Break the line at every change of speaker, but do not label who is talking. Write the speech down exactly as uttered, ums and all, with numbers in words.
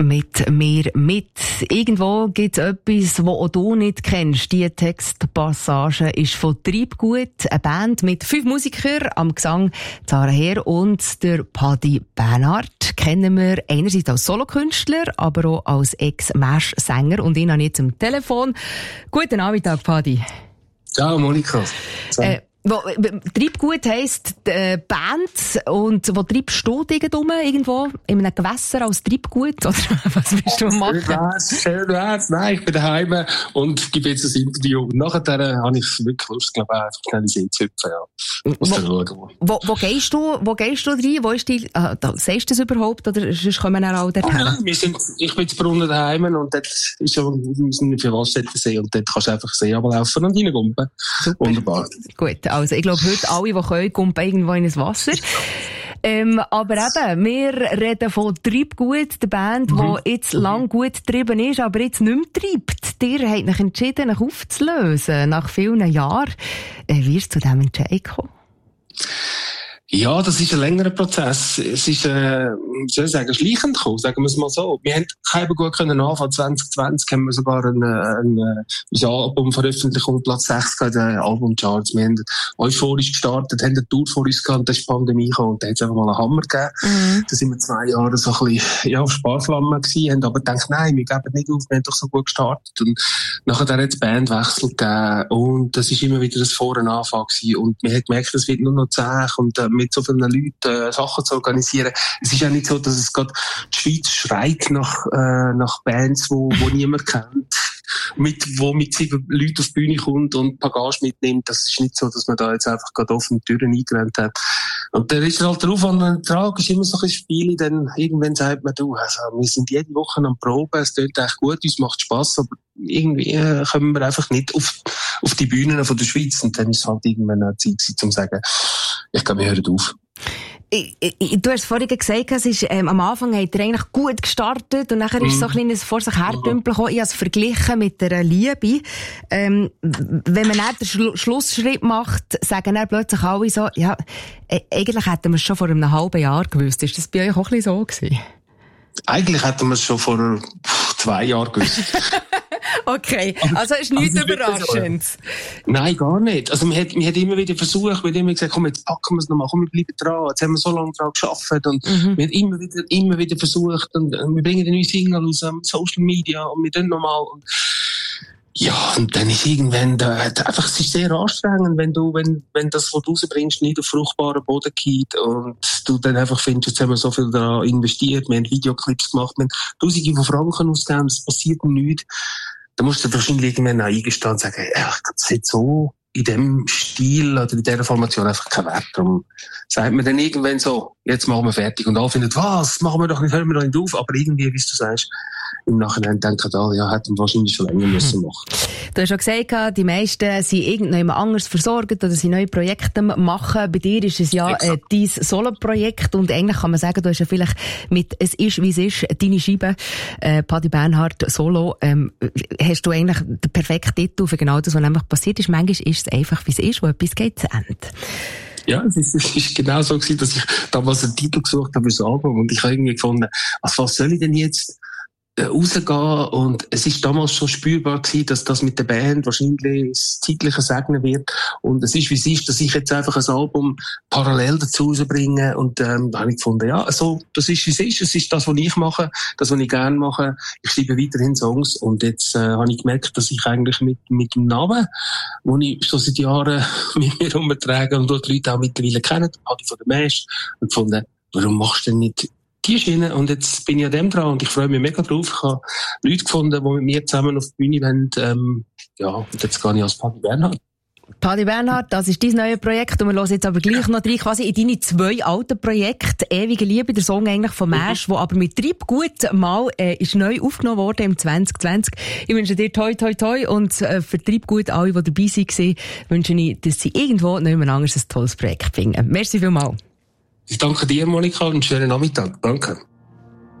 mit mir mit. Irgendwo gibt es etwas, was auch du nicht kennst. Die Textpassage ist von Treibgut, eine Band mit fünf Musikern, am Gesang Zara Heer und der Paddy Bernhard. Kennen wir einerseits als Solokünstler, aber auch als Ex-Mesh-Sänger. Und ihn habe ich jetzt am Telefon. Guten Nachmittag, Paddy.
Ciao, Monika.
Äh, Wo, Treibgut heisst äh, Band, und wo treibst du dich irgendwo? In einem Gewässer als Treibgut? Oder was willst du machen?
Schön wär's, schön wär's. Nein, ich bin daheim und gebe jetzt ein Interview. Und nachher äh, habe ich wirklich Lust, glaube ich, einfach schnell in die See zu hüpfen, ja. Muss dann schauen. Wo,
wo gehst du, wo gehst du rein? Wo ist die, äh, sagst du das überhaupt? Oder sonst kommen wir auch dorthin?
Oh, wir sind, ich bin in Brunnen daheim und dort ist ja, wir sind für Wasserstätten und dort kannst du einfach See runterlaufen und reingumpen. Wunderbar.
Gut. Also, ich glaube, heute alle, die können, kumpen irgendwo in das Wasser. Ähm, aber eben, wir reden von Treibgut, der Band, mhm. die jetzt lang gut getrieben ist, aber jetzt nicht mehr treibt. Ihr habt euch entschieden, euch aufzulösen, nach vielen Jahren. Äh, wie ist es zu diesem Entscheid gekommen?
Ja, das ist ein längerer Prozess. Es ist, äh, wie soll ich sagen, schleichend gekommen, sagen wir es mal so. Wir haben keinem gut können anfangen. zwanzig zwanzig haben wir sogar ein, ein, ein Album veröffentlicht und Platz sechs in den Albumcharts. Wir haben euphorisch gestartet, haben eine Tour vor uns gehabt, und dann ist die Pandemie gekommen und da hat es einfach mal einen Hammer gegeben. Mhm. Da sind wir zwei Jahre so ein bisschen, ja, auf Sparflamme gewesen, haben aber gedacht, nein, wir geben nicht auf, wir haben doch so gut gestartet. Und nachher hat es Bandwechsel gegeben und das ist immer wieder das Vor- und Anfang gewesen. Und wir haben gemerkt, es wird nur noch zäh und äh, mit so vielen Leuten äh, Sachen zu organisieren. Es ist ja nicht so, dass es gerade die Schweiz schreit nach, äh, nach Bands, wo, wo niemand kennt, mit, wo mit sieben Leuten auf die Bühne kommt und Bagage mitnimmt. Das ist nicht so, dass man da jetzt einfach gerade offene Türen eingerannt hat. Und dann ist halt der Aufwand und der Ertrag ist immer so ein Spiel, dann irgendwann sagt man, du, also, wir sind jede Woche am Proben, es tut echt gut, uns macht Spass, aber irgendwie äh, kommen wir einfach nicht auf, auf die Bühnen von der Schweiz. Und dann ist es halt irgendwann eine Zeit gewesen, um zu sagen, ich glaube, wir hören auf.
Ich, ich, du hast vorhin gesagt, es ist, ähm, am Anfang hat er eigentlich gut gestartet und nachher ist mm. so ein kleines vor sich herdümpeln gekommen. Ich habe es verglichen mit einer Liebe. Ähm, wenn man dann den Schlu- Schlussschritt macht, sagen dann plötzlich alle so, ja, äh, eigentlich hätten wir es schon vor einem halben Jahr gewusst. Ist das bei euch auch ein bisschen so gewesen?
Eigentlich hätten wir es schon vor pff, zwei Jahren gewusst.
Okay, also ist nichts also überraschend.
So. Nein, gar nicht. Also, wir hat, wir hat immer wieder versucht, wir haben immer gesagt, komm, jetzt packen wir es nochmal, komm, wir bleiben dran. Jetzt haben wir so lange dran gearbeitet und mhm. wir haben immer wieder, immer wieder versucht und wir bringen eine neue Single aus um, Social Media und wir tun nochmal. Und ja, und dann ist irgendwann, da, einfach, es ist sehr anstrengend, wenn du, wenn, wenn das, was du rausbringst, nicht auf fruchtbaren Boden geht und du dann einfach findest, jetzt haben wir so viel daran investiert, wir haben Videoclips gemacht, wir haben Tausende von Franken ausgegeben, es passiert nichts. Da musst du wahrscheinlich irgendwann eingestehen und sagen, ja, das hat so in dem Stil oder in dieser Formation einfach keinen Wert. Darum sagt man dann irgendwann so, jetzt machen wir fertig. Und alle finden, was, machen wir doch nicht, hören wir doch nicht auf. Aber irgendwie, wie du sagst, im Nachhinein denken alle, ja, hätten wir wahrscheinlich schon länger müssen machen.
Du hast schon gesagt, die meisten sind irgendjemand anders versorgt oder sind neue Projekte machen. Bei dir ist es ja äh, dein Solo-Projekt und eigentlich kann man sagen, du hast ja vielleicht mit «Es ist, wie es ist», deine Scheibe, äh, Paddy Bernhard Solo, ähm, hast du eigentlich den perfekten Titel für genau das, was nämlich passiert ist. Manchmal ist es einfach, wie es ist, wo etwas geht zu Ende.
Ja, es ist, es ist genau so gewesen, dass ich damals einen Titel gesucht habe für das Album und ich habe irgendwie gefunden, also was soll ich denn jetzt rausgehen, und es ist damals schon spürbar gewesen, dass das mit der Band wahrscheinlich das Zeitliche segnen wird, und es ist wie es ist, dass ich jetzt einfach ein Album parallel dazu rausbringe, und ähm, da habe ich gefunden, ja, also das ist wie es ist, es ist das, was ich mache, das, was ich gerne mache, ich schreibe weiterhin Songs, und jetzt äh, habe ich gemerkt, dass ich eigentlich mit mit dem Namen, den ich schon seit Jahren mit mir rumtrage und dort die Leute auch mittlerweile kennen, habe ich von der Mesh und gefunden, warum machst du denn nicht die Schiene? Und jetzt bin ich an dem dran und ich freue mich mega drauf. Ich habe Leute gefunden, die mit mir zusammen auf die Bühne wollen. Ähm, ja, und jetzt gehe ich als Paddy Bernhard.
Paddy Bernhard, das ist dein neues Projekt und wir hören jetzt aber gleich noch rein, quasi in deine zwei alten Projekte. «Ewige Liebe», der Song eigentlich von Mesh, mhm. wo aber mit Treibgut mal äh, ist neu aufgenommen worden im zwanzig zwanzig. Ich wünsche dir toi toi toi und äh, für Treibgut, alle, die dabei waren, wünsche ich, dass sie irgendwo nicht mehr anderes ein tolles Projekt finden. Merci vielmals.
Ich danke dir, Monika, und einen schönen Nachmittag. Danke.